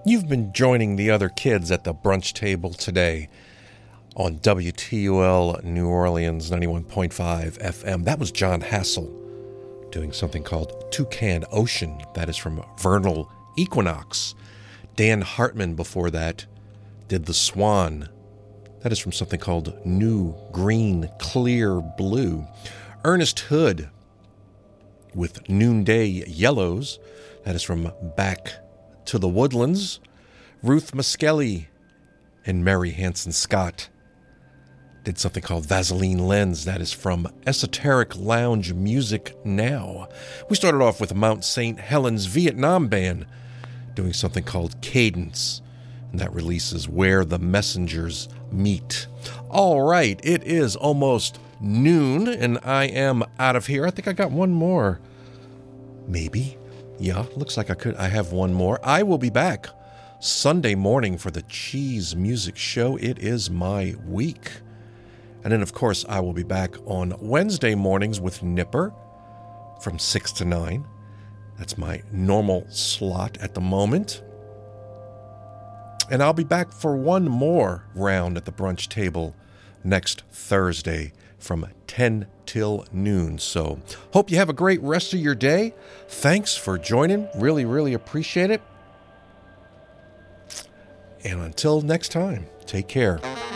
You've been joining the other kids at the brunch table today on WTUL New Orleans 91.5 FM. That was John Hassel doing something called Toucan Ocean. That is from Vernal Equinox. Dan Hartman before that did The Swan. That is from something called New Green Clear Blue. Ernest Hood with Noonday Yellows. That is from Back to the Woodlands. Ruth Muskelly and Mary Hanson Scott did something called Vaseline Lens. That is from Esoteric Lounge Music Now. We started off with Mount St. Helens Vietnam Band doing something called Cadence. And that releases Where the Messengers Meet. All right, it is almost noon and I am out of here. I think I got one more. Maybe. Yeah, looks like I have one more. I will be back Sunday morning for the Cheese Music Show. It is my week. And then, of course, I will be back on Wednesday mornings with Nipper from 6 to 9. That's my normal slot at the moment. And I'll be back for one more round at the brunch table next Thursday from 10 till noon. So hope you have a great rest of your day. Thanks for joining. Really, really appreciate it. And until next time, take care.